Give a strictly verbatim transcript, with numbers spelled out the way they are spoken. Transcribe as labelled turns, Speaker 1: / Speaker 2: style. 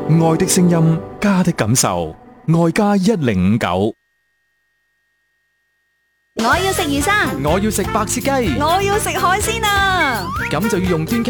Speaker 1: 愛的聲音，家的感受，愛家一零五九。
Speaker 2: 我要食魚生，
Speaker 3: 我要食白切雞，
Speaker 2: 我要食海鮮啊！
Speaker 3: 咁就要用端